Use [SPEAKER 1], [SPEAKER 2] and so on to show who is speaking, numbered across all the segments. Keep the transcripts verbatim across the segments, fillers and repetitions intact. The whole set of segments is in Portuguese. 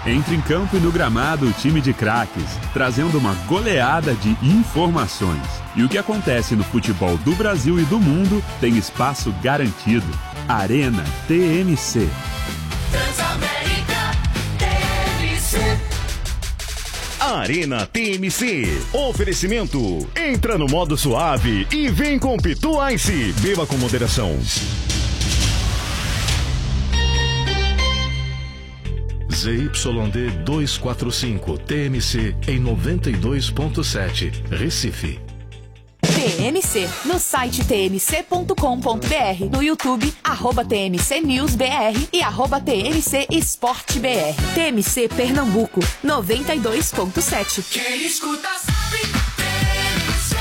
[SPEAKER 1] Entre em campo e no gramado o time de craques, trazendo uma goleada de informações. E o que acontece no futebol do Brasil e do mundo tem espaço garantido. Arena T M C.
[SPEAKER 2] Transamérica T M C.
[SPEAKER 3] Arena T M C. Oferecimento. Entra no modo suave e vem com Pitu Ice. Beba com moderação. Z Y D duzentos e quarenta e cinco T M C em noventa e dois ponto sete, Recife.
[SPEAKER 4] T M C, no site t m c ponto com ponto b r, no YouTube, arroba T M C News B R e arroba T M C Esporte B R. T M C Pernambuco, noventa e dois ponto sete.
[SPEAKER 2] Quem escuta sabe, T M C.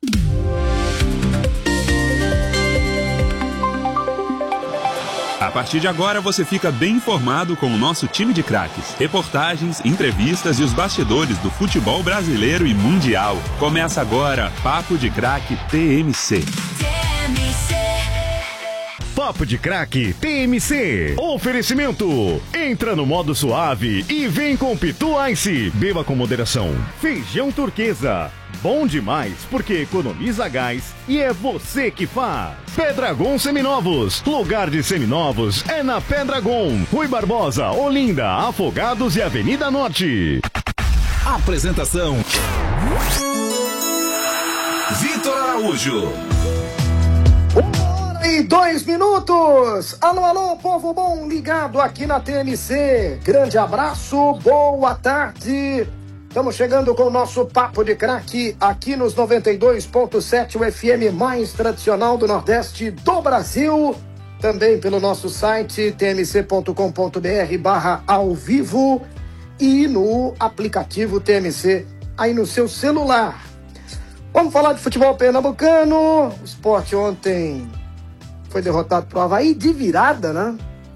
[SPEAKER 1] A partir de agora você fica bem informado com o nosso time de craques. Reportagens, entrevistas e os bastidores do futebol brasileiro e mundial. Começa agora Papo de Craque T M C.
[SPEAKER 2] T M C.
[SPEAKER 3] Papo de Craque T M C. Oferecimento. Entra no modo suave e vem com Pitu Ice. Beba com moderação. Feijão turquesa. Bom demais, porque economiza gás e é você que faz. Pedragon Seminovos. Lugar de seminovos é na Pedragon. Rui Barbosa, Olinda, Afogados e Avenida Norte.
[SPEAKER 5] Apresentação: Vitor Araújo.
[SPEAKER 6] Uma hora e dois minutos. Alô, alô, povo bom ligado aqui na T M C. Grande abraço, boa tarde. Estamos chegando com o nosso Papo de Craque aqui nos noventa e dois ponto sete, o F M mais tradicional do Nordeste do Brasil. Também pelo nosso site t m c ponto com ponto b r barra ao vivo e no aplicativo T M C aí no seu celular. Vamos falar de futebol pernambucano. O Sport ontem foi derrotado pro Avaí de virada, né?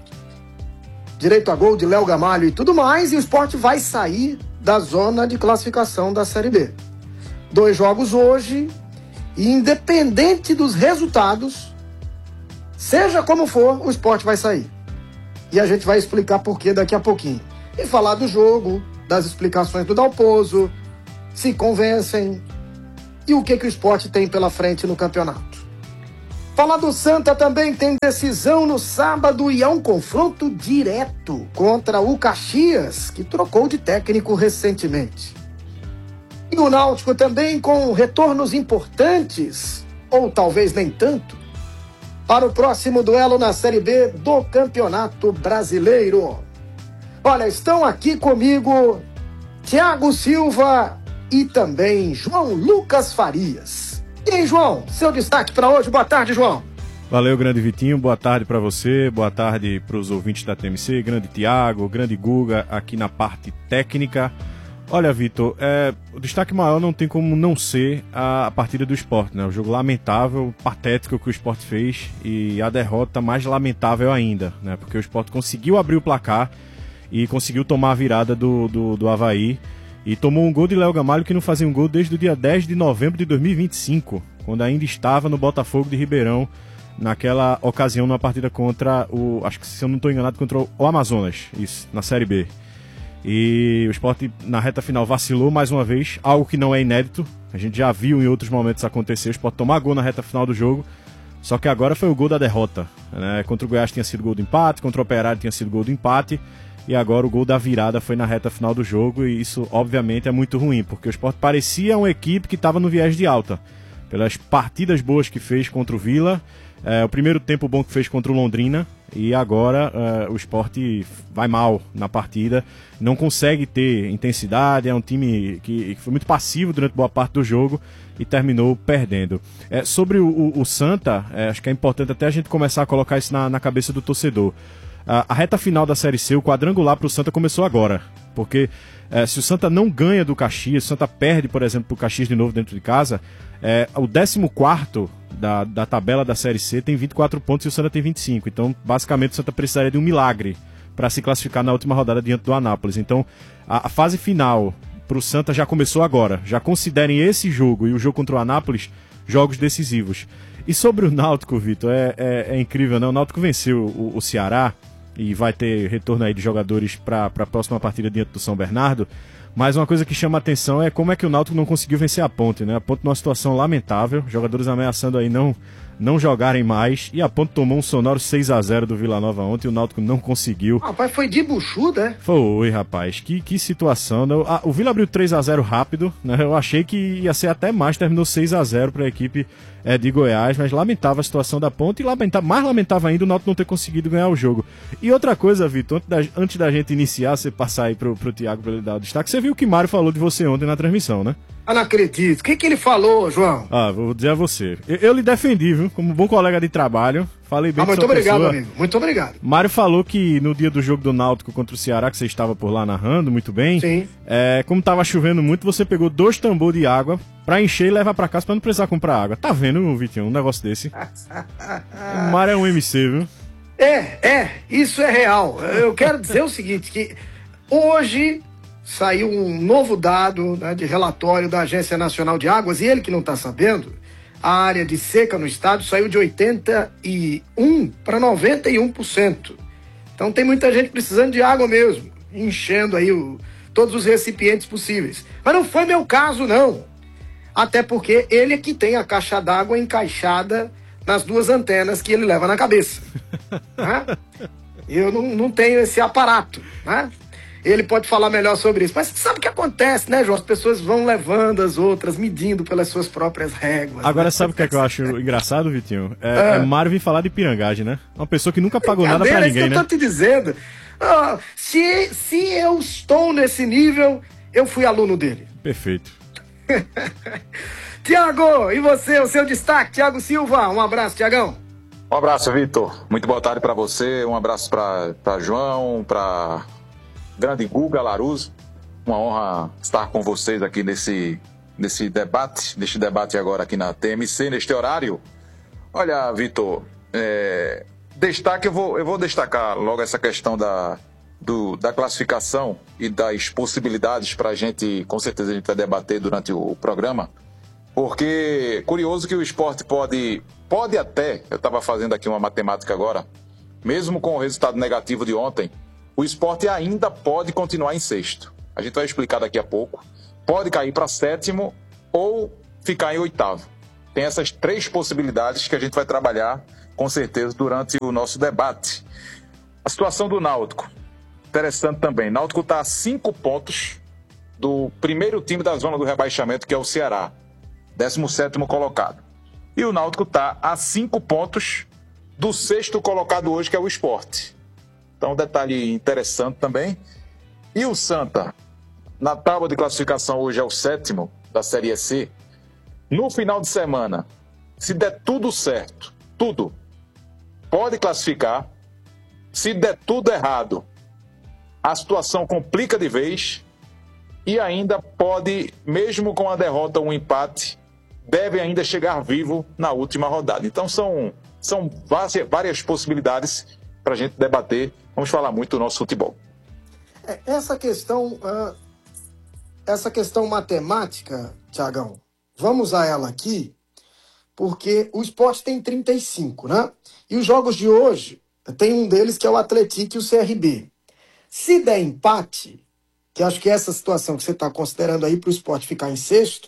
[SPEAKER 6] Direito a gol de Léo Gamalho e tudo mais. E o Sport vai sair da zona de classificação da Série B. Dois jogos hoje, e independente dos resultados, seja como for, o Sport vai sair. E a gente vai explicar por quê daqui a pouquinho. E falar do jogo, das explicações do Dalpozo, se convencem, e o que, que o Sport tem pela frente no campeonato. Falar do Santa também, tem decisão no sábado e é um confronto direto contra o Caxias, que trocou de técnico recentemente. E o Náutico também com retornos importantes, ou talvez nem tanto, para o próximo duelo na Série B do Campeonato Brasileiro. Olha, estão aqui comigo Thiago Silva e também João Lucas Farias. E aí, João, seu destaque para hoje. Boa tarde, João.
[SPEAKER 7] Valeu, grande Vitinho. Boa tarde para você, boa tarde para os ouvintes da T M C, grande Thiago, grande Guga aqui na parte técnica. Olha, Vitor, é, o destaque maior não tem como não ser a, a partida do Sport, né? O jogo lamentável, patético que o Sport fez e a derrota mais lamentável ainda, né? Porque o Sport conseguiu abrir o placar e conseguiu tomar a virada do, do, do Avaí. E tomou um gol de Léo Gamalho, que não fazia um gol desde o dia dez de novembro de dois mil e vinte e cinco, quando ainda estava no Botafogo de Ribeirão, naquela ocasião, numa partida contra o, acho que se eu não estou enganado, contra o Amazonas, isso, na Série B. E o Sport na reta final vacilou mais uma vez, algo que não é inédito, a gente já viu em outros momentos acontecer, o Sport tomar gol na reta final do jogo, só que agora foi o gol da derrota, né? Contra o Goiás tinha sido gol do empate, contra o Operário tinha sido gol do empate, e agora o gol da virada foi na reta final do jogo, e isso obviamente é muito ruim, porque o Sport parecia uma equipe que estava no viés de alta, pelas partidas boas que fez contra o Vila, é, o primeiro tempo bom que fez contra o Londrina, e agora é, o Sport vai mal na partida, não consegue ter intensidade, é um time que foi muito passivo durante boa parte do jogo e terminou perdendo. É, sobre o, o, o Santa, é, acho que é importante até a gente começar a colocar isso na, na cabeça do torcedor. A, a reta final da Série C, o quadrangular para o Santa começou agora, porque é, se o Santa não ganha do Caxias, se o Santa perde, por exemplo, para o Caxias de novo dentro de casa, é, o décimo quarto da, da tabela da Série C tem vinte e quatro pontos e o Santa tem vinte e cinco, então basicamente o Santa precisaria de um milagre para se classificar na última rodada diante do Anápolis. Então a, a fase final para o Santa já começou agora, já considerem esse jogo e o jogo contra o Anápolis jogos decisivos. E sobre o Náutico, Vitor, é, é, é incrível, né? O Náutico venceu o, o Ceará e vai ter retorno aí de jogadores para a próxima partida diante do São Bernardo. Mas uma coisa que chama a atenção é como é que o Náutico não conseguiu vencer a Ponte, né? A Ponte numa situação lamentável, jogadores ameaçando aí não, não jogarem mais, e a Ponte tomou um sonoro seis a zero do Vila Nova ontem, e o Náutico não conseguiu.
[SPEAKER 6] Rapaz, foi de buchuda, né?
[SPEAKER 7] Foi, rapaz, que, que situação. Né? Ah, o Vila abriu três a zero rápido, né? Eu achei que ia ser até mais, terminou seis a zero para a equipe é, de Goiás, mas lamentava a situação da Ponte, e lamentava, mais lamentava ainda o Náutico não ter conseguido ganhar o jogo. E outra coisa, Vitor, antes da, antes da gente iniciar, você passar aí pro, pro Thiago para ele dar o destaque, você viu o que Mário falou de você ontem na transmissão, né?
[SPEAKER 6] Eu não acredito. O que, que ele falou, João?
[SPEAKER 7] Ah, vou dizer a você. Eu, eu lhe defendi, viu? Como bom colega de trabalho. Falei bem
[SPEAKER 6] Ah,
[SPEAKER 7] de
[SPEAKER 6] muito
[SPEAKER 7] sua
[SPEAKER 6] obrigado,
[SPEAKER 7] pessoa.
[SPEAKER 6] amigo. Muito obrigado.
[SPEAKER 7] Mário falou que no dia do jogo do Náutico contra o Ceará, que você estava por lá narrando muito bem,
[SPEAKER 6] Sim.
[SPEAKER 7] é, como estava chovendo muito, você pegou dois tambores de água pra encher e levar pra casa pra não precisar comprar água. Tá vendo, Vitinho, um negócio desse? O Mário é um M C, viu?
[SPEAKER 6] É, é, isso é real. Eu quero dizer o seguinte, que hoje saiu um novo dado, né, de relatório da Agência Nacional de Águas, e ele que não está sabendo, a área de seca no estado saiu de oitenta e um para noventa e um por cento. Então tem muita gente precisando de água mesmo, enchendo aí o, todos os recipientes possíveis. Mas não foi meu caso, não. Até porque ele é que tem a caixa d'água encaixada nas duas antenas que ele leva na cabeça. Né? Eu não, não tenho esse aparato, né? Ele pode falar melhor sobre isso. Mas sabe o que acontece, né, João? As pessoas vão levando as outras, medindo pelas suas próprias réguas.
[SPEAKER 7] Agora,
[SPEAKER 6] né?
[SPEAKER 7] sabe o que é que eu acho engraçado, Vitinho? É, é Mário vir falar de pirangagem, né? Uma pessoa que nunca pagou nada pra
[SPEAKER 6] É
[SPEAKER 7] ninguém,
[SPEAKER 6] isso que eu
[SPEAKER 7] né?
[SPEAKER 6] tô te dizendo. Ah, se, se eu estou nesse nível, eu fui aluno dele.
[SPEAKER 7] Perfeito.
[SPEAKER 6] Tiago, e você, o seu destaque? Tiago Silva, um abraço, Tiagão.
[SPEAKER 8] Um abraço, Vitor. Muito boa tarde para você. Um abraço para João, para grande Guga Laruso. Uma honra estar com vocês aqui nesse, nesse debate, neste debate agora aqui na T M C, neste horário. Olha, Vitor, é, destaque, eu vou, eu vou destacar logo essa questão da, do, da classificação e das possibilidades para a gente, com certeza a gente vai debater durante o, o programa, porque curioso que o esporte pode, pode até, eu estava fazendo aqui uma matemática agora, mesmo com o resultado negativo de ontem, o esporte ainda pode continuar em sexto. A gente vai explicar daqui a pouco. Pode cair para sétimo ou ficar em oitavo. Tem essas três possibilidades que a gente vai trabalhar, com certeza, durante o nosso debate. A situação do Náutico, interessante também. Náutico está a cinco pontos do primeiro time da zona do rebaixamento, que é o Ceará, décimo sétimo colocado. E o Náutico está a cinco pontos do sexto colocado hoje, que é o Sport. Então, um detalhe interessante também. E o Santa, na tábua de classificação hoje é o sétimo da Série C. No final de semana, se der tudo certo, tudo, pode classificar. Se der tudo errado, a situação complica de vez e ainda pode, mesmo com a derrota ou um empate, deve ainda chegar vivo na última rodada. Então são, são várias, várias possibilidades para a gente debater. Vamos falar muito do nosso futebol.
[SPEAKER 6] É, essa questão, uh, essa questão matemática, Tiagão, vamos usar ela aqui, porque o Sport tem trinta e cinco, né? E os jogos de hoje, tem um deles que é o Atlético e o C R B. Se der empate, que acho que é essa situação que você está considerando aí para o Sport ficar em sexto,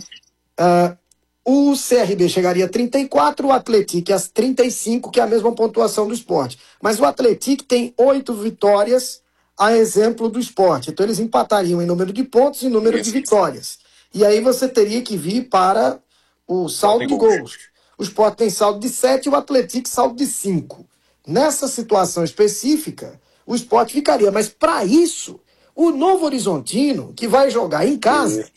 [SPEAKER 6] uh, o C R B chegaria a trinta e quatro, o Atlético a trinta e cinco, que é a mesma pontuação do Sport. Mas o Atlético tem oito vitórias, a exemplo do Sport. Então eles empatariam em número de pontos e número de vitórias. E aí você teria que vir para o saldo de gols. O Sport tem saldo de sete e o Atlético saldo de cinco. Nessa situação específica, o Sport ficaria. Mas para isso, o Novo Horizontino, que vai jogar em casa,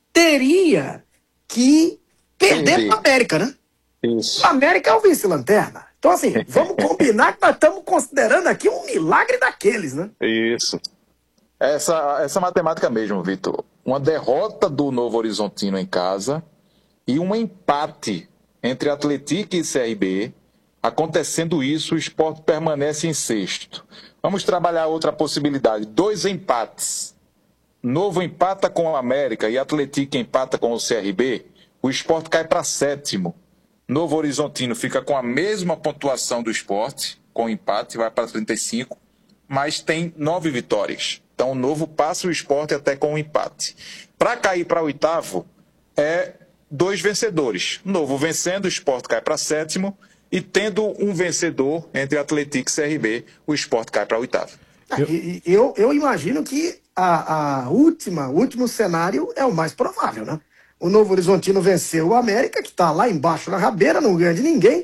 [SPEAKER 6] teria que perder para a América, né?
[SPEAKER 8] Isso.
[SPEAKER 6] A América é o vice-lanterna. Então, assim, vamos combinar que nós estamos considerando aqui um milagre daqueles, né?
[SPEAKER 8] Isso. Essa, essa matemática mesmo, Vitor. Uma derrota do Novo Horizontino em casa e um empate entre Atlético e C R B. Acontecendo isso, o Sport permanece em sexto. Vamos trabalhar outra possibilidade. Dois empates. Novo empata com o América e Atlético empata com o C R B. O Sport cai para sétimo. Novo Horizontino fica com a mesma pontuação do Sport, com empate, vai para trinta e cinco, mas tem nove vitórias. Então o Novo passa o Sport até com um empate. Para cair para oitavo, é dois vencedores. O Novo vencendo, o Sport cai para sétimo, e tendo um vencedor entre Atlético e C R B, o Sport cai para oitavo.
[SPEAKER 6] Eu... eu, eu imagino que a, a última, o último cenário é o mais provável, né? O Novo Horizontino venceu o América, que está lá embaixo na rabeira, não ganha de ninguém,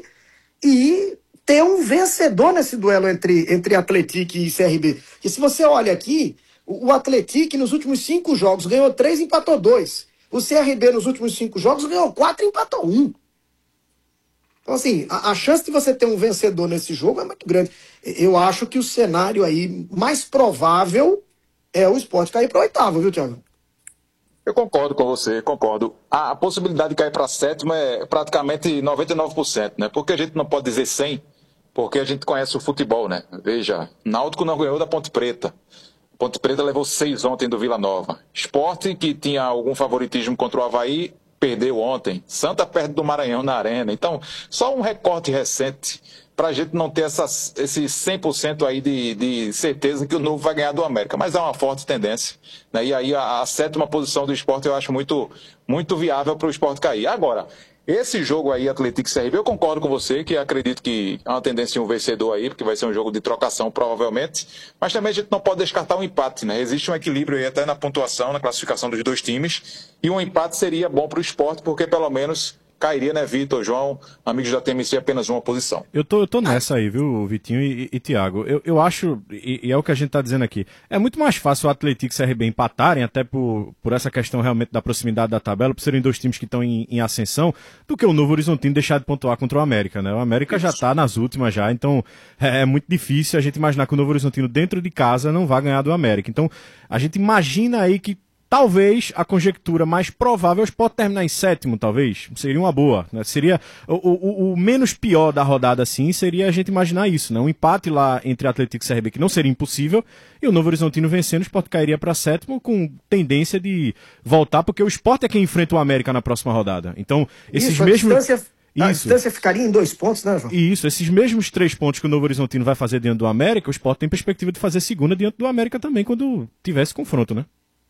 [SPEAKER 6] e ter um vencedor nesse duelo entre, entre Atlético e C R B. E se você olha aqui, o, o Atlético nos últimos cinco jogos ganhou três e empatou dois. O C R B nos últimos cinco jogos ganhou quatro e empatou um. Então, assim, a, a chance de você ter um vencedor nesse jogo é muito grande. Eu acho que o cenário aí mais provável é o Sport cair para o oitavo, viu, Thiago?
[SPEAKER 8] Eu concordo com você, concordo. A, a possibilidade de cair para sétimo é praticamente noventa e nove por cento, né? Porque a gente não pode dizer cem, porque a gente conhece o futebol, né? Veja, Náutico não ganhou da Ponte Preta. Ponte Preta levou seis ontem do Vila Nova. Sport, que tinha algum favoritismo contra o Avaí, perdeu ontem. Santa perto do Maranhão na Arena. Então, só um recorte recente para a gente não ter essas, esse cem por cento aí de, de certeza que o Novo vai ganhar do América. Mas é uma forte tendência, né? E aí a, a sétima posição do Sport eu acho muito, muito viável para o Sport cair. Agora, esse jogo aí, Atlético e C R B, eu concordo com você, que acredito que há uma tendência em um vencedor aí, porque vai ser um jogo de trocação, provavelmente. Mas também a gente não pode descartar um empate, né? Existe um equilíbrio aí até na pontuação, na classificação dos dois times. E um empate seria bom para o Sport, porque pelo menos cairia, né, Vitor, João, amigos da T M C, apenas uma posição.
[SPEAKER 7] Eu tô, eu tô nessa aí, viu, Vitinho e, e Thiago. Eu, eu acho, e, e é o que a gente tá dizendo aqui, é muito mais fácil o Atlético e o C R B empatarem, até por, por essa questão realmente da proximidade da tabela, por serem dois times que estão em, em ascensão, do que o Novo Horizontino deixar de pontuar contra o América, né? O América já tá nas últimas já, então é, é muito difícil a gente imaginar que o Novo Horizontino dentro de casa não vai ganhar do América. Então, a gente imagina aí que talvez a conjectura mais provável pode terminar em sétimo, talvez. Seria uma boa, né? Seria o, o, o menos pior da rodada, assim, seria a gente imaginar isso, né? Um empate lá entre Atlético e C R B, que não seria impossível, e o Novo Horizontino vencendo, o Sport cairia para sétimo, com tendência de voltar, porque o Sport é quem enfrenta o América na próxima rodada. Então, esses
[SPEAKER 6] isso,
[SPEAKER 7] mesmos...
[SPEAKER 6] A distância, a
[SPEAKER 7] Isso.
[SPEAKER 6] distância ficaria em dois pontos, né, João?
[SPEAKER 7] E isso, esses mesmos três pontos que o Novo Horizontino vai fazer diante do América, o Sport tem perspectiva de fazer segunda diante do América também, quando tiver esse confronto, né?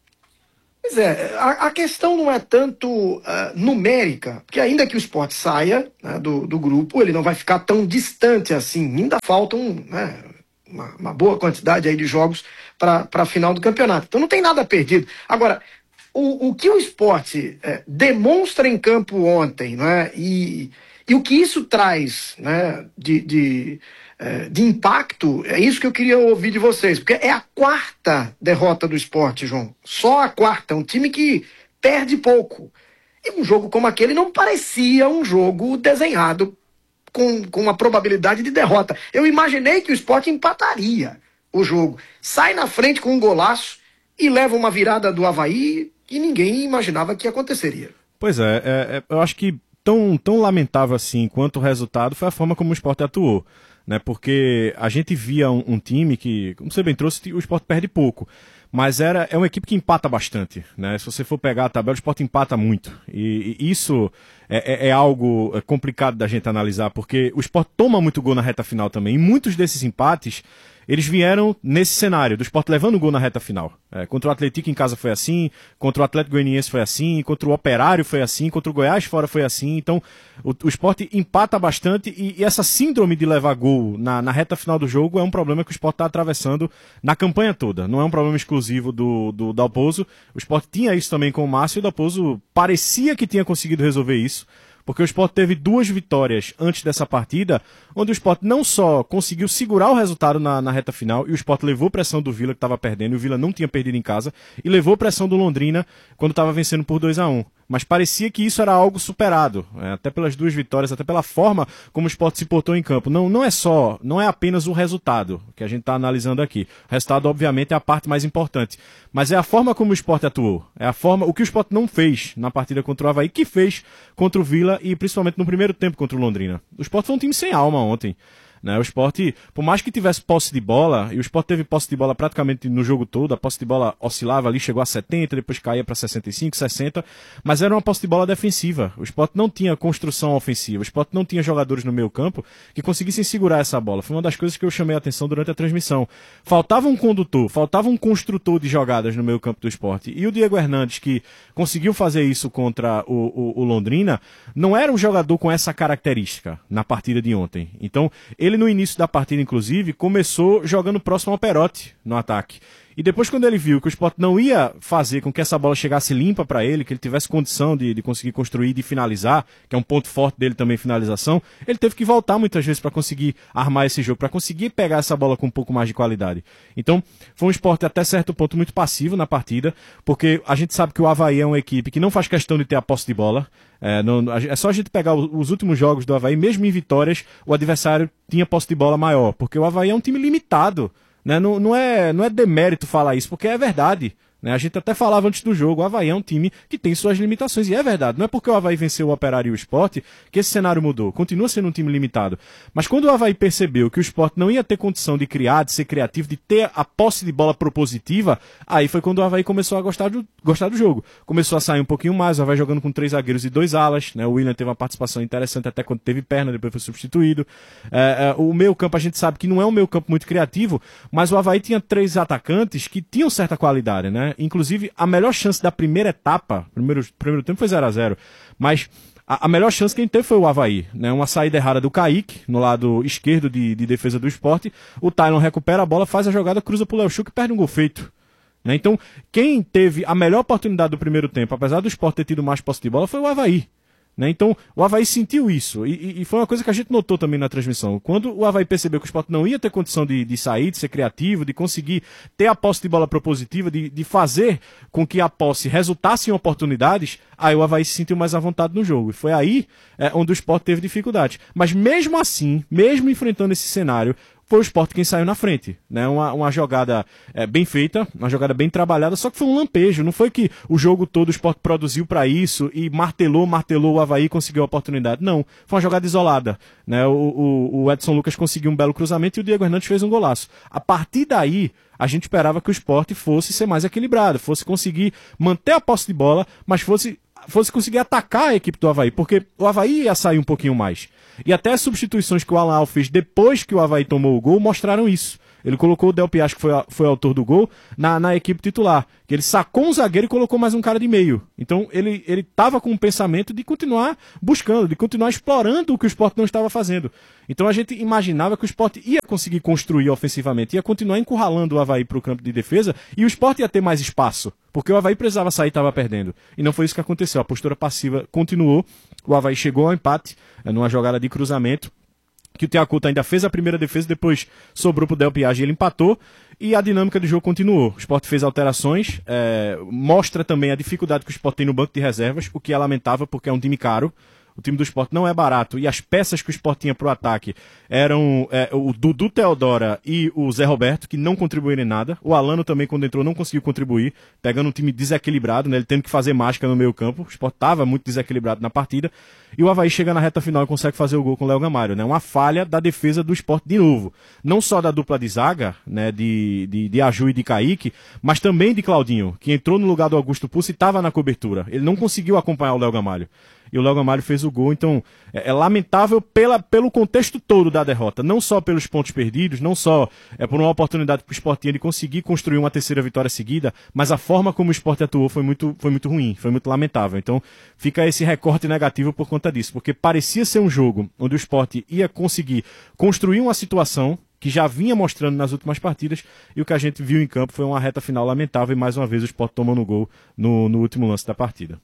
[SPEAKER 6] Pois é, a, a questão não é tanto uh, numérica, porque ainda que o Sport saia, né, do, do grupo, ele não vai ficar tão distante assim. Ainda faltam, né, uma, uma boa quantidade aí de jogos para a final do campeonato. Então não tem nada perdido. Agora, o, o que o Sport é, demonstra em campo ontem, né, e, e o que isso traz, né, de... de de impacto, é isso que eu queria ouvir de vocês, porque é a quarta derrota do Sport, João. Só a quarta, um time que perde pouco. E um jogo como aquele não parecia um jogo desenhado com, com uma probabilidade de derrota. Eu imaginei que o Sport empataria o jogo. Sai na frente com um golaço e leva uma virada do Avaí que ninguém imaginava que aconteceria.
[SPEAKER 7] Pois é, é, é eu acho que tão, tão lamentável assim quanto o resultado foi a forma como o Sport atuou. Né, porque a gente via um, um time que, como você bem trouxe, o Sport perde pouco, mas era, é uma equipe que empata bastante, né? Se você for pegar a tabela, o Sport empata muito, e, e isso é, é, é algo complicado da gente analisar, porque o Sport toma muito gol na reta final também, e muitos desses empates, eles vieram nesse cenário, do Sport levando gol na reta final. É, contra o Atlético em casa foi assim, contra o Atlético Goianiense foi assim, contra o Operário foi assim, contra o Goiás fora foi assim. Então, o, o Sport empata bastante e, e essa síndrome de levar gol na, na reta final do jogo é um problema que o Sport está atravessando na campanha toda. Não é um problema exclusivo do, do Dalpozo. O Sport tinha isso também com o Márcio e o Dalpozo parecia que tinha conseguido resolver isso. Porque o Sport teve duas vitórias antes dessa partida, onde o Sport não só conseguiu segurar o resultado na, na reta final, e o Sport levou pressão do Vila, que estava perdendo, e o Vila não tinha perdido em casa, e levou pressão do Londrina, quando estava vencendo por dois a um. Mas parecia que isso era algo superado, é, até pelas duas vitórias, até pela forma como o Sport se portou em campo. Não, não é só, não é apenas o resultado que a gente está analisando aqui. O resultado, obviamente, é a parte mais importante. Mas é a forma como o Sport atuou. É a forma, o que o Sport não fez na partida contra o Avaí, que fez contra o Vila e principalmente no primeiro tempo contra o Londrina. O Sport foi um time sem alma ontem. Né? O Sport, por mais que tivesse posse de bola, e o Sport teve posse de bola praticamente no jogo todo, a posse de bola oscilava ali, chegou a setenta, depois caía para sessenta e cinco, sessenta, mas era uma posse de bola defensiva. O Sport não tinha construção ofensiva, o Sport não tinha jogadores no meio campo que conseguissem segurar essa bola. Foi uma das coisas que eu chamei a atenção durante a transmissão. Faltava um condutor, faltava um construtor de jogadas no meio campo do Sport. E o Diego Hernandes, que conseguiu fazer isso contra o, o, o Londrina, não era um jogador com essa característica na partida de ontem. Então, ele no início da partida, inclusive, começou jogando próximo ao Perotti no ataque. E depois, quando ele viu que o Sport não ia fazer com que essa bola chegasse limpa para ele, que ele tivesse condição de, de conseguir construir e de finalizar, que é um ponto forte dele também, finalização, ele teve que voltar muitas vezes para conseguir armar esse jogo, para conseguir pegar essa bola com um pouco mais de qualidade. Então, foi um Sport até certo ponto muito passivo na partida, porque a gente sabe que o Avaí é uma equipe que não faz questão de ter a posse de bola. É, não, é só a gente pegar os últimos jogos do Avaí, mesmo em vitórias, o adversário tinha posse de bola maior, porque o Avaí é um time limitado. Né? Não, não, é, não é demérito falar isso, porque é verdade. Né? A gente até falava antes do jogo, o Avaí é um time que tem suas limitações, e é verdade. Não é porque o Avaí venceu o Operário e o Sport que esse cenário mudou. Continua sendo um time limitado. Mas quando o Avaí percebeu que o Sport não ia ter condição de criar, de ser criativo, de ter a posse de bola propositiva, aí foi quando o Avaí começou a gostar do, gostar do jogo. Começou a sair um pouquinho mais, o Avaí jogando com três zagueiros e dois alas. Né? O William teve uma participação interessante até quando teve perna, depois foi substituído. É, é, o meio campo a gente sabe que não é um meio campo muito criativo, mas o Avaí tinha três atacantes que tinham certa qualidade, né? Inclusive, a melhor chance da primeira etapa, primeiro, primeiro tempo foi zero a zero, mas a, a melhor chance que a gente teve foi o Avaí, né? Uma saída errada do Kaique, no lado esquerdo de, de defesa do Sport, o Tylon recupera a bola, faz a jogada, cruza pro Léo Chu, que perde um gol feito. Né? Então, quem teve a melhor oportunidade do primeiro tempo, apesar do Sport ter tido mais posse de bola, foi o Avaí. Né? Então, o Avaí sentiu isso, e, e foi uma coisa que a gente notou também na transmissão. Quando o Avaí percebeu que o Sport não ia ter condição de, de sair, de ser criativo, de conseguir ter a posse de bola propositiva, de, de fazer com que a posse resultasse em oportunidades, aí o Avaí se sentiu mais à vontade no jogo. E foi aí é, onde o Sport teve dificuldades. Mas mesmo assim, mesmo enfrentando esse cenário, foi o Sport quem saiu na frente, né? Uma, uma jogada é, bem feita, uma jogada bem trabalhada, só que foi um lampejo, não foi que o jogo todo o Sport produziu para isso e martelou, martelou o Avaí e conseguiu a oportunidade, não, foi uma jogada isolada, né? O, o, o Edson Lucas conseguiu um belo cruzamento e o Diego Hernandes fez um golaço. A partir daí, a gente esperava que o Sport fosse ser mais equilibrado, fosse conseguir manter a posse de bola, mas fosse fosse conseguir atacar a equipe do Avaí, porque o Avaí ia sair um pouquinho mais. E até as substituições que o Alan Al fez depois que o Avaí tomou o gol mostraram isso. Ele colocou o Del Piaz, que foi, foi autor do gol, na, na equipe titular. Que ele sacou um zagueiro e colocou mais um cara de meio. Então ele ele estava com o pensamento de continuar buscando, de continuar explorando o que o Sport não estava fazendo. Então a gente imaginava que o Sport ia conseguir construir ofensivamente, ia continuar encurralando o Avaí para o campo de defesa e o Sport ia ter mais espaço. Porque o Avaí precisava sair e estava perdendo. E não foi isso que aconteceu. A postura passiva continuou. O Avaí chegou ao empate, numa jogada de cruzamento, que o Teacuto ainda fez a primeira defesa, depois sobrou pro Del Piaz e ele empatou, e a dinâmica do jogo continuou. O Sport fez alterações, é, mostra também a dificuldade que o Sport tem no banco de reservas, o que é lamentável porque é um time caro. O time do Sport não é barato e as peças que o Sport tinha pro ataque eram é, o Dudu Teodora e o Zé Roberto, que não contribuíram em nada. O Alano também, quando entrou, não conseguiu contribuir, pegando um time desequilibrado, né? Ele tendo que fazer mágica no meio campo. O Sport estava muito desequilibrado na partida. E o Avaí chega na reta final e consegue fazer o gol com o Léo Gamalho, né? Uma falha da defesa do Sport de novo. Não só da dupla de zaga, né? De, de, de Aju e de Kaique, mas também de Claudinho, que entrou no lugar do Augusto Pucci e estava na cobertura. Ele não conseguiu acompanhar o Léo Gamalho. E o Léo Gamalho fez o gol, então é, é lamentável pela, pelo contexto todo da derrota, não só pelos pontos perdidos, não só é, por uma oportunidade que o Sport tinha de conseguir construir uma terceira vitória seguida, mas a forma como o Sport atuou foi muito, foi muito ruim, foi muito lamentável. Então fica esse recorte negativo por conta disso, porque parecia ser um jogo onde o Sport ia conseguir construir uma situação que já vinha mostrando nas últimas partidas, e o que a gente viu em campo foi uma reta final lamentável e mais uma vez o Sport tomando o gol no, no último lance da partida.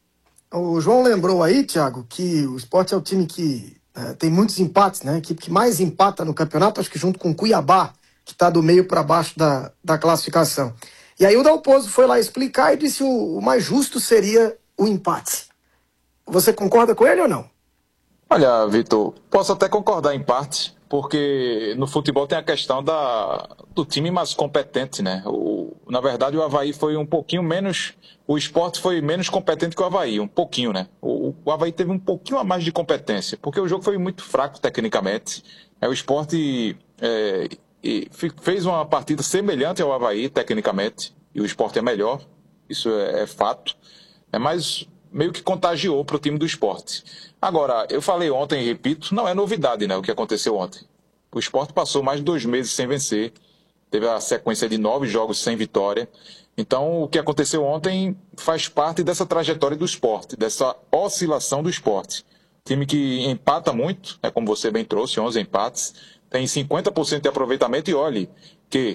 [SPEAKER 6] O João lembrou aí, Thiago, que o Sport é o time que é, tem muitos empates, né? A equipe que mais empata no campeonato, acho que junto com o Cuiabá, que está do meio para baixo da, da classificação. E aí o Dalpozo foi lá explicar e disse que o, o mais justo seria o empate. Você concorda com ele ou não?
[SPEAKER 8] Olha, Vitor, posso até concordar em parte, porque no futebol tem a questão da, do time mais competente, né? O, na verdade, o Avaí foi um pouquinho menos... O Sport foi menos competente que o Avaí, um pouquinho, né? O, o Avaí teve um pouquinho a mais de competência, porque o jogo foi muito fraco tecnicamente. É, o Sport é, e fez uma partida semelhante ao Avaí, tecnicamente, e o Sport é melhor, isso é, é fato, é, mas meio que contagiou para o time do Sport. Agora, eu falei ontem e repito, não é novidade, né, o que aconteceu ontem. O Sport passou mais de dois meses sem vencer, teve a sequência de nove jogos sem vitória. Então, o que aconteceu ontem faz parte dessa trajetória do Sport, dessa oscilação do Sport. Time que empata muito, né, como você bem trouxe, onze empates, tem cinquenta por cento de aproveitamento e olhe que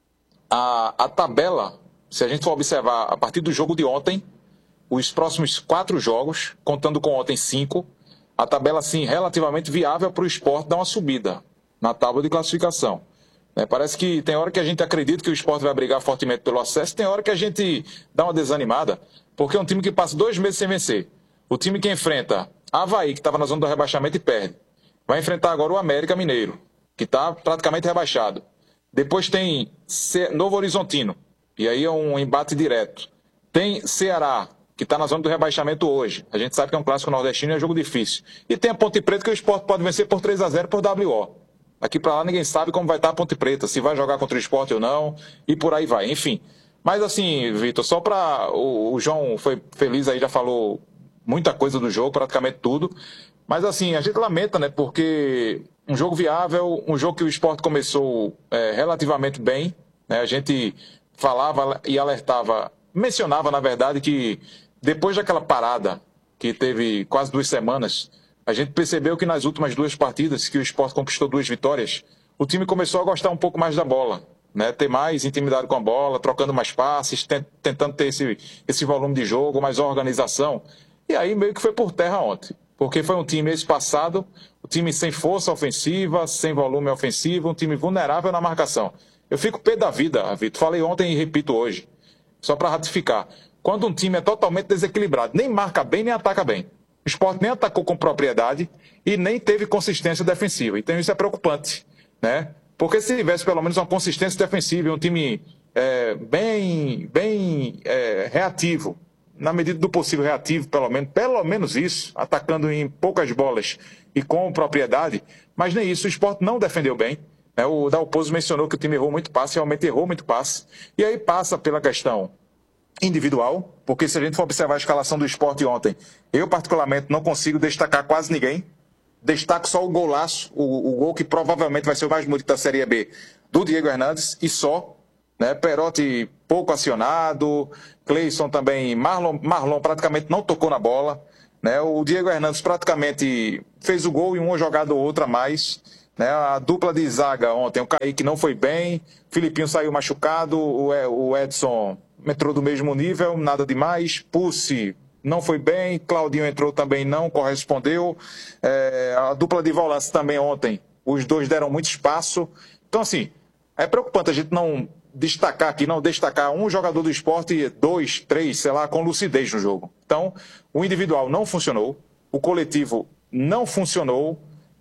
[SPEAKER 8] a, a tabela, se a gente for observar a partir do jogo de ontem, os próximos quatro jogos, contando com ontem cinco, a tabela, sim, relativamente viável para o Sport dar uma subida na tábua de classificação. É, parece que tem hora que a gente acredita que o Sport vai brigar fortemente pelo acesso, tem hora que a gente dá uma desanimada, porque é um time que passa dois meses sem vencer. O time que enfrenta Avaí, que estava na zona do rebaixamento e perde, vai enfrentar agora o América Mineiro, que está praticamente rebaixado. Depois tem Novo Horizontino, e aí é um embate direto. Tem Ceará, que está na zona do rebaixamento hoje. A gente sabe que é um clássico nordestino e é um jogo difícil. E tem a Ponte Preta, que o Sport pode vencer por três a zero por W O. Aqui para lá ninguém sabe como vai estar a Ponte Preta, se vai jogar contra o Sport ou não, e por aí vai. Enfim, mas assim, Vitor, só para... O, o João foi feliz aí, já falou muita coisa do jogo, praticamente tudo. Mas assim, a gente lamenta, né, porque um jogo viável, um jogo que o Sport começou é, relativamente bem, né, a gente falava e alertava, mencionava, na verdade, que depois daquela parada que teve quase duas semanas, a gente percebeu que nas últimas duas partidas, que o Sport conquistou duas vitórias, o time começou a gostar um pouco mais da bola, né? Ter mais intimidade com a bola, trocando mais passes, tentando ter esse, esse volume de jogo, mais organização. E aí meio que foi por terra ontem, porque foi um time esse passado, um time sem força ofensiva, sem volume ofensivo, um time vulnerável na marcação. Eu fico pé da vida, Vitor, falei ontem e repito hoje, só para ratificar. Quando um time é totalmente desequilibrado, nem marca bem, nem ataca bem. O Sport nem atacou com propriedade e nem teve consistência defensiva. Então isso é preocupante, né? Porque se tivesse pelo menos uma consistência defensiva, um time é, bem, bem é, reativo, na medida do possível reativo, pelo menos, pelo menos isso, atacando em poucas bolas e com propriedade, mas nem isso, o Sport não defendeu bem. Né? O Dalpozo mencionou que o time errou muito passe, realmente errou muito passe. E aí passa pela questão individual, porque se a gente for observar a escalação do Sport ontem, eu particularmente não consigo destacar quase ninguém. Destaco só o golaço, o, o gol que provavelmente vai ser o mais bonito da Série B, do Diego Hernandes, e só. Né? Perotti pouco acionado, Cleison também, Marlon, Marlon praticamente não tocou na bola. Né? O Diego Hernandes praticamente fez o gol em uma jogada ou outra a mais. Né? A dupla de zaga ontem, o Kaique não foi bem, Filipinho saiu machucado, o Edson entrou do mesmo nível, nada demais. Pulse não foi bem, Claudinho entrou também, não correspondeu. É, a dupla de volantes também ontem, os dois deram muito espaço. Então, assim, é preocupante a gente não destacar aqui, não destacar um jogador do Sport e dois, três, sei lá, com lucidez no jogo. Então, o individual não funcionou, o coletivo não funcionou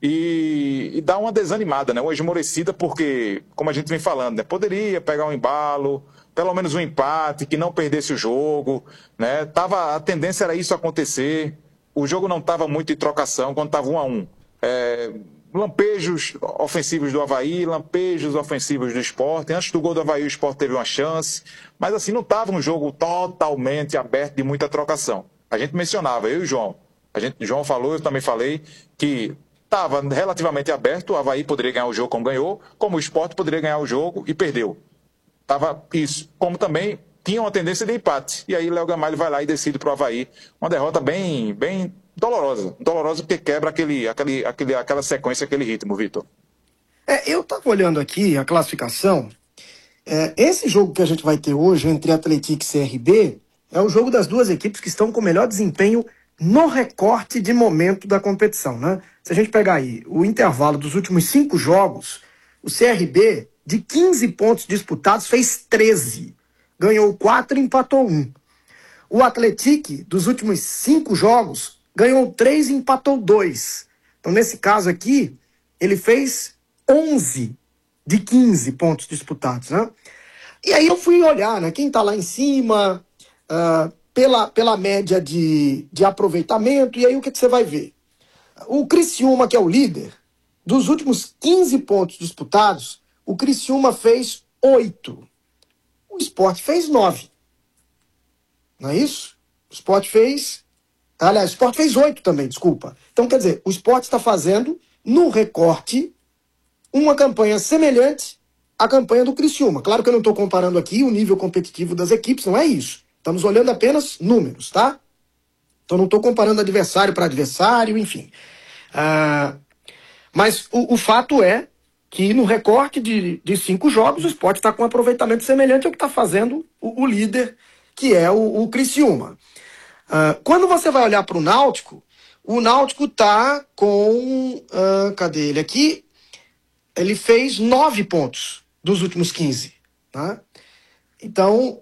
[SPEAKER 8] e, e dá uma desanimada, né? Uma esmorecida, porque, como a gente vem falando, né? Poderia pegar um embalo, pelo menos um empate, que não perdesse o jogo, né? Tava, a tendência era isso acontecer, o jogo não estava muito em trocação quando estava um a um. É, lampejos ofensivos do Avaí, lampejos ofensivos do Sport. Antes do gol do Avaí, o Sport teve uma chance, mas assim, não estava um jogo totalmente aberto de muita trocação. A gente mencionava, eu e o João, a gente, o João falou, eu também falei, que estava relativamente aberto, o Avaí poderia ganhar o jogo como ganhou, como o Sport poderia ganhar o jogo e perdeu. Tava isso, como também tinha uma tendência de empate. E aí Léo Gamalho vai lá e decide para o Avaí. Uma derrota bem, bem dolorosa. Dolorosa porque quebra aquele, aquele, aquele, aquela sequência, aquele ritmo, Vitor.
[SPEAKER 6] É, eu estava olhando aqui a classificação. É, esse jogo que a gente vai ter hoje entre Atlético e C R B é o jogo das duas equipes que estão com o melhor desempenho no recorte de momento da competição, né? Se a gente pegar aí o intervalo dos últimos cinco jogos, o C R B, de quinze pontos disputados, fez treze. Ganhou quatro e empatou um. O Atlético, dos últimos cinco jogos, ganhou três e empatou dois. Então, nesse caso aqui, ele fez onze de quinze pontos disputados, né? E aí eu fui olhar, né? Quem tá lá em cima, uh, pela, pela média de, de aproveitamento, e aí o que, que você vai ver? O Criciúma, que é o líder, dos últimos quinze pontos disputados, o Criciúma fez oito. O Sport fez nove. Não é isso? O Sport fez... Aliás, o Sport fez oito também, desculpa. Então, quer dizer, o Sport está fazendo, no recorte, uma campanha semelhante à campanha do Criciúma. Claro que eu não estou comparando aqui o nível competitivo das equipes, não é isso. Estamos olhando apenas números, tá? Então não estou comparando adversário para adversário, enfim. Ah, mas o, o fato é que no recorte de, de cinco jogos, o Sport está com um aproveitamento semelhante ao que está fazendo o, o líder, que é o, o Criciúma. Ah, quando você vai olhar para o Náutico, o Náutico está com... Ah, cadê ele aqui? Ele fez nove pontos dos últimos quinze. Tá? Então,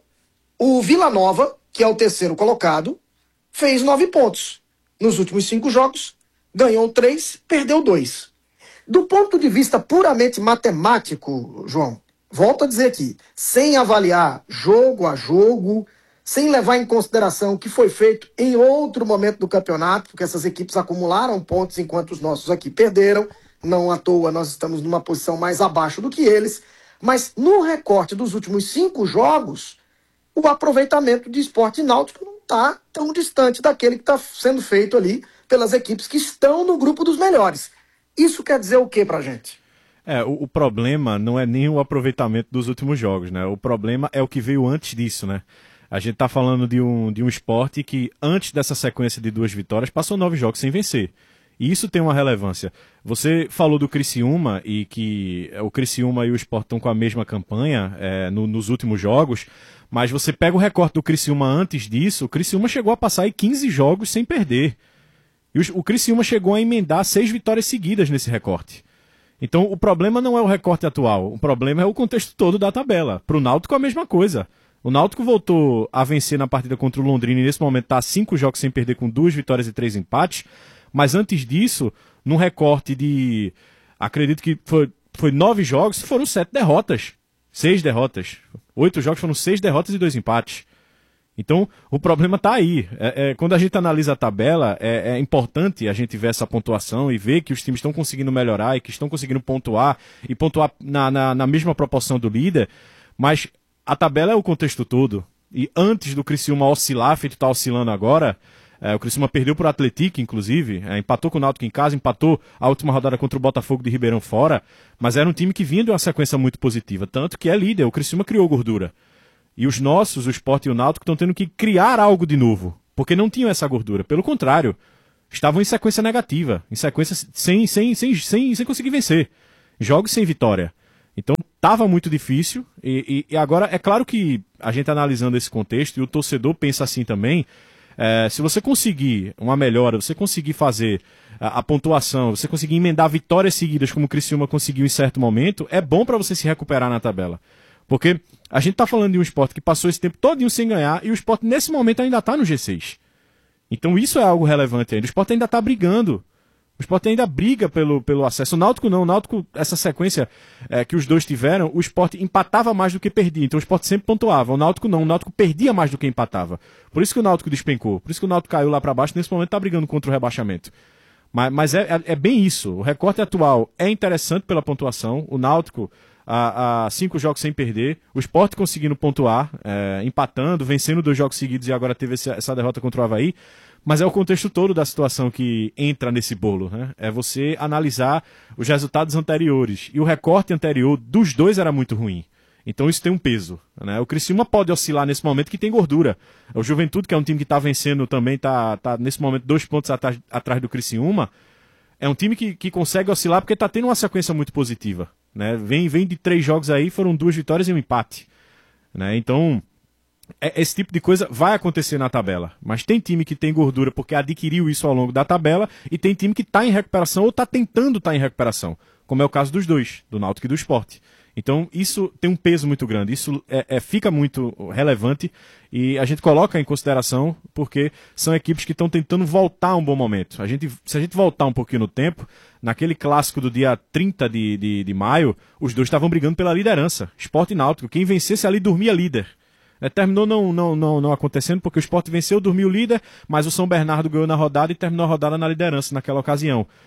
[SPEAKER 6] o Vila Nova, que é o terceiro colocado, fez nove pontos nos últimos cinco jogos, ganhou três, perdeu dois. Do ponto de vista puramente matemático, João, volto a dizer aqui, sem avaliar jogo a jogo, sem levar em consideração o que foi feito em outro momento do campeonato, porque essas equipes acumularam pontos enquanto os nossos aqui perderam, não à toa nós estamos numa posição mais abaixo do que eles, mas no recorte dos últimos cinco jogos, o aproveitamento de Sport e Náutico não está tão distante daquele que está sendo feito ali pelas equipes que estão no grupo dos melhores. Isso quer dizer o que pra gente?
[SPEAKER 7] É, o, o problema não é nem o aproveitamento dos últimos jogos, né? O problema é o que veio antes disso, né? A gente tá falando de um, de um esporte que, antes dessa sequência de duas vitórias, passou nove jogos sem vencer. E isso tem uma relevância. Você falou do Criciúma e que o Criciúma e o Sport estão com a mesma campanha é, no, nos últimos jogos, mas você pega o recorte do Criciúma antes disso, o Criciúma chegou a passar aí quinze jogos sem perder. E o, o Criciúma chegou a emendar seis vitórias seguidas nesse recorte. Então o problema não é o recorte atual, o problema é o contexto todo da tabela. Para o Náutico é a mesma coisa. O Náutico voltou a vencer na partida contra o Londrina e nesse momento está a cinco jogos sem perder com duas vitórias e três empates. Mas antes disso, num recorte de... acredito que foi, foi nove jogos, foram sete derrotas. Seis derrotas. Oito jogos foram seis derrotas e dois empates. Então, o problema está aí. É, é, quando a gente analisa a tabela, é, é importante a gente ver essa pontuação e ver que os times estão conseguindo melhorar e que estão conseguindo pontuar e pontuar na, na, na mesma proporção do líder. Mas a tabela é o contexto todo. E antes do Criciúma oscilar, feito está oscilando agora... É, o Criciúma perdeu por Atlético, inclusive, é, empatou com o Náutico em casa, empatou a última rodada contra o Botafogo de Ribeirão fora, mas era um time que vinha de uma sequência muito positiva, tanto que é líder, o Criciúma criou gordura. E os nossos, o Sport e o Náutico, estão tendo que criar algo de novo, porque não tinham essa gordura, pelo contrário, estavam em sequência negativa, em sequência sem, sem, sem, sem, sem conseguir vencer, jogos sem vitória. Então estava muito difícil, e, e, e agora é claro que a gente analisando esse contexto, e o torcedor pensa assim também. É, se você conseguir uma melhora, você conseguir fazer a, a pontuação, você conseguir emendar vitórias seguidas como o Criciúma conseguiu em certo momento, é bom para você se recuperar na tabela. Porque a gente está falando de um esporte que passou esse tempo todinho sem ganhar e o esporte nesse momento ainda está no G seis. Então isso é algo relevante ainda. O esporte ainda está brigando. O Sport ainda briga pelo, pelo acesso. O Náutico não. O Náutico, essa sequência é, que os dois tiveram, o Sport empatava mais do que perdia. Então o Sport sempre pontuava. O Náutico não. O Náutico perdia mais do que empatava. Por isso que o Náutico despencou. Por isso que o Náutico caiu lá para baixo. Nesse momento está brigando contra o rebaixamento. Mas, mas é, é, é bem isso. O recorte atual é interessante pela pontuação. O Náutico, há, há cinco jogos sem perder. O Sport conseguindo pontuar, é, empatando, vencendo dois jogos seguidos e agora teve essa, essa derrota contra o Avaí. Mas é o contexto todo da situação que entra nesse bolo, né? É você analisar os resultados anteriores. E o recorte anterior dos dois era muito ruim. Então isso tem um peso, né? O Criciúma pode oscilar nesse momento que tem gordura. O Juventude, que é um time que está vencendo também, está tá, nesse momento dois pontos atrás, atrás do Criciúma. É um time que, que consegue oscilar porque está tendo uma sequência muito positiva, né? Vem, vem de três jogos aí, foram duas vitórias e um empate, né? Então... esse tipo de coisa vai acontecer na tabela, mas tem time que tem gordura porque adquiriu isso ao longo da tabela e tem time que está em recuperação ou está tentando estar em recuperação, como é o caso dos dois, do Náutico e do Sport. Então isso tem um peso muito grande, isso é, é, fica muito relevante e a gente coloca em consideração porque são equipes que estão tentando voltar a um bom momento. A gente, se a gente voltar um pouquinho no tempo, naquele clássico do dia trinta de, de, de maio, os dois estavam brigando pela liderança, Sport e Náutico, quem vencesse ali dormia líder. É, terminou não, não, não, não acontecendo porque o Sport venceu, dormiu líder, mas o São Bernardo ganhou na rodada e terminou a rodada na liderança naquela ocasião.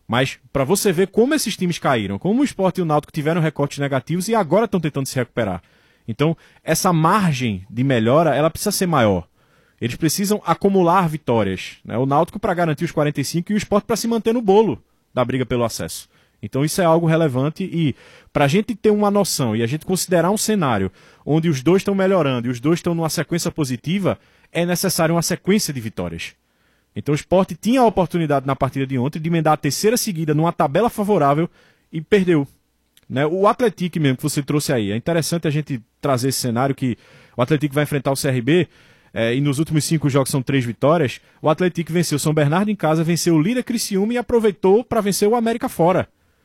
[SPEAKER 7] Mas para você ver como esses times caíram, como o Sport e o Náutico tiveram recortes negativos e agora estão tentando se recuperar. Então, essa margem de melhora, ela precisa ser maior. Eles precisam acumular vitórias, né? O Náutico para garantir os quarenta e cinco e o Sport para se manter no bolo da briga pelo acesso. Então isso é algo relevante e para a gente ter uma noção e a gente considerar um cenário onde os dois estão melhorando e os dois estão numa sequência positiva, é necessário uma sequência de vitórias. Então o Sport tinha a oportunidade na partida de ontem de emendar a terceira seguida numa tabela favorável e perdeu. Né? O Atlético mesmo que você trouxe aí, é interessante a gente trazer esse cenário que o Atlético vai enfrentar o C R B é, e nos últimos cinco jogos são três vitórias. O Atlético venceu o São Bernardo em casa, venceu o líder Criciúma e aproveitou para vencer o América fora.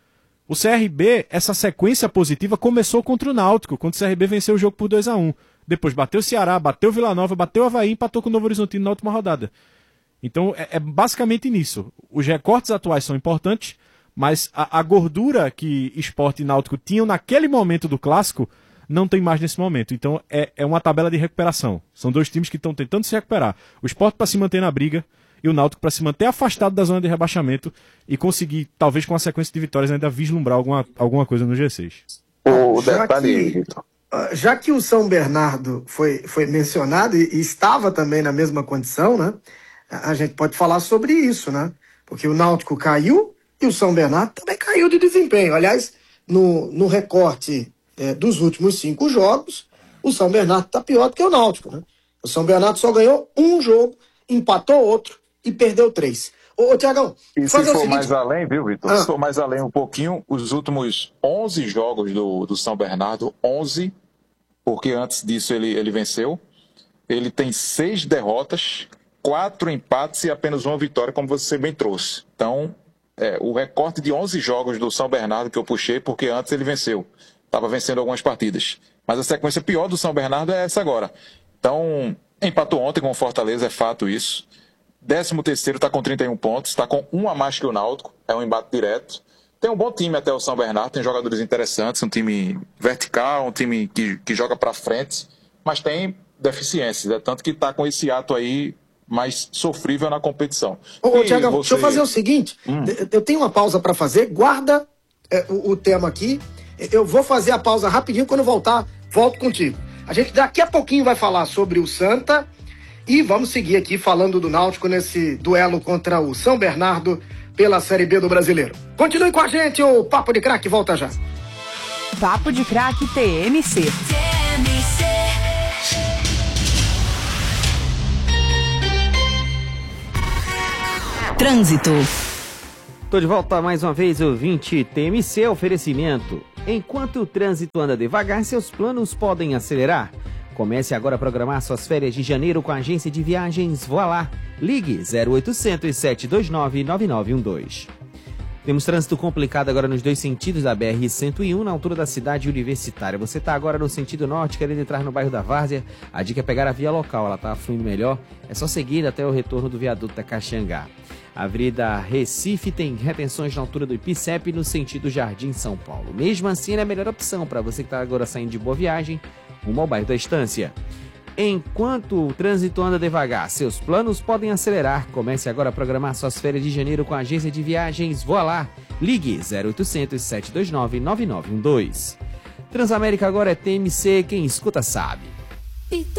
[SPEAKER 7] O C R B, essa sequência positiva começou contra o Náutico, quando o C R B venceu o jogo por dois a um. Depois bateu o Ceará, bateu o Vila Nova, bateu o Avaí e empatou com o Novo Horizontino na última rodada. Então é, é basicamente nisso. Os recortes atuais são importantes, mas a, a gordura que Sport e Náutico tinham naquele momento do clássico não tem mais nesse momento. Então é, é uma tabela de recuperação. São dois times que estão tentando se recuperar. O Sport para se manter na briga e o Náutico para se manter afastado da zona de rebaixamento e conseguir, talvez com a sequência de vitórias, ainda vislumbrar alguma, alguma coisa no G seis.
[SPEAKER 8] O
[SPEAKER 6] já
[SPEAKER 8] detalhe,
[SPEAKER 6] que,
[SPEAKER 8] Vitor.
[SPEAKER 6] já que o São Bernardo foi, foi mencionado e, e estava também na mesma condição, né? A gente pode falar sobre isso, né? Porque o Náutico caiu e o São Bernardo também caiu de desempenho. Aliás, no, no recorte é, dos últimos cinco jogos, o São Bernardo está pior do que o Náutico, né? O São Bernardo só ganhou um jogo, empatou outro e perdeu três. Ô, ô Tiagão,
[SPEAKER 8] e se
[SPEAKER 6] fazer
[SPEAKER 8] for
[SPEAKER 6] o seguinte...
[SPEAKER 8] mais além, viu, Vitor?
[SPEAKER 6] Ah.
[SPEAKER 8] Se for mais além um pouquinho, os últimos onze jogos do, do São Bernardo, onze, porque antes disso ele, ele venceu, ele tem seis derrotas, quatro empates e apenas uma vitória, como você bem trouxe. Então, é, o recorte de onze jogos do São Bernardo que eu puxei, porque antes ele venceu. Estava vencendo algumas partidas. Mas a sequência pior do São Bernardo é essa agora. Então, empatou ontem com o Fortaleza, é fato isso. décimo terceiro está com trinta e um pontos, está com um a mais que o Náutico, é um embate direto. Tem um bom time até o São Bernardo, tem jogadores interessantes, um time vertical, um time que, que joga para frente, mas tem deficiências, é tanto que está com esse ato aí mais sofrível na competição.
[SPEAKER 6] Ô, ô
[SPEAKER 8] E
[SPEAKER 6] Tiagão,
[SPEAKER 8] você...
[SPEAKER 6] deixa eu fazer o seguinte,
[SPEAKER 8] Hum.
[SPEAKER 6] eu tenho uma pausa para fazer, guarda é, o, o tema aqui, eu vou fazer a pausa rapidinho, quando eu voltar, volto contigo. A gente daqui a pouquinho vai falar sobre o Santa e vamos seguir aqui falando do Náutico nesse duelo contra o São Bernardo pela Série B do Brasileiro. Continue com a gente, o Papo de Craque volta já.
[SPEAKER 4] Papo de Craque T M C.
[SPEAKER 2] T M C.
[SPEAKER 4] Trânsito.
[SPEAKER 9] Tô de volta mais uma vez, ouvinte T M C oferecimento. Enquanto o trânsito anda devagar, seus planos podem acelerar. Comece agora a programar suas férias de janeiro com a agência de viagens Voilá. Ligue zero oitocentos, sete dois nove, nove nove um dois. Temos trânsito complicado agora nos dois sentidos da B R cento e um, na altura da cidade universitária. Você está agora no sentido norte, querendo entrar no bairro da Várzea. A dica é pegar a via local, ela está fluindo melhor. É só seguir até o retorno do viaduto da Caxangá. A Avenida Recife tem retenções na altura do Ipicep no sentido Jardim São Paulo. Mesmo assim, é a melhor opção para você que está agora saindo de Boa Viagem, rumo ao bairro da Estância. Enquanto o trânsito anda devagar, seus planos podem acelerar. Comece agora a programar suas férias de janeiro com a agência de viagens Voilá. Ligue zero oitocentos, sete dois nove, nove nove um dois. Transamérica agora é T M C, quem escuta sabe.